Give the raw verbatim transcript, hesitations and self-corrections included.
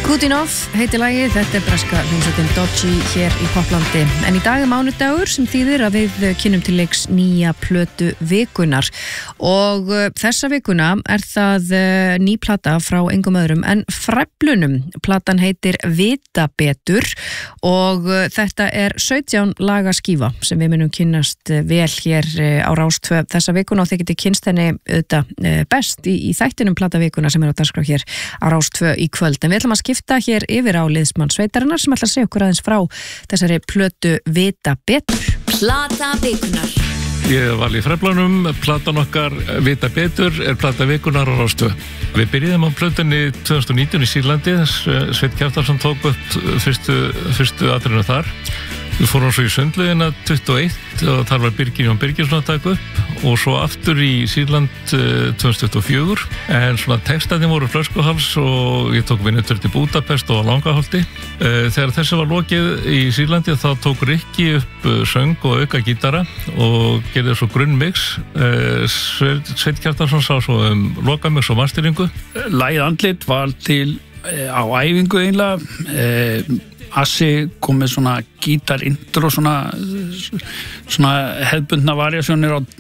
Good Enough heitir lagið, þetta er breska hljómsveitin Dodgy hér í Poplandi. En í dag er mánudagur sem þýðir að við kynnum til leiks nýja plötu vikunar og uh, þessa vikuna er það uh, ný plata frá engum öðrum en Fræflunum. Platan heitir Vita betur og uh, þetta er sautján laga skífa sem við munum kynnast uh, vel hér uh, á Rás tvö þessa vikuna og þið getið kynst henni auðvitað uh, best í, í þættinum plata vikuna sem er á dagskrá hér á Rás tvö í kvöld. En við ætlum að skipta hér yfir á liðsmann sveitarinnar sem ætlar að segja okkur aðeins frá þessari plötu Vita betur. Plata vikunar. Ég var í Fræflunum, platan okkar Vita betur er plata vikunar á Rás tvö. Við byrjuðum á plötunni tvö þúsund og nítján í Sýrlandi, Sveinn Kjartansson tók upp fyrstu, fyrstu atriðinu þar. Við fórum svo í Sundlaugina tuttugu og eitt og þar var Birgir Jón Birgisson að taka upp og svo aftur í Sýrland tvö þúsund tuttugu og fjögur en svona textarnir voru flöskuhals og ég tók vinnutur til Budapest og Langaholti. Þegar þessi var lokið í Sýrlandi þá tók Rikki upp söng og auka gítara og gerði svo grunnmix. Sveinn Kjartansson sá svo um lokamix og masteringu. Lagið Andlit var til á æfingu einlega. Assi kom með svona gítar intro, svona, svona hefðbundna variasjónir á